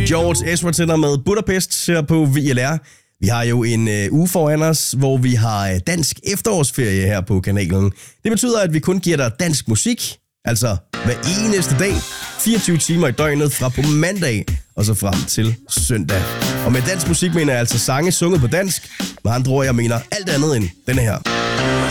George Ezra til dig med Budapest her på VLR. Vi har jo en uge foran os, hvor vi har dansk efterårsferie her på kanalen. Det betyder, at vi kun giver dig dansk musik, altså hver eneste dag, 24 timer i døgnet fra på mandag og så frem til søndag. Og med dansk musik mener jeg altså sange sunget på dansk. Med andre ord, jeg mener alt andet end denne her.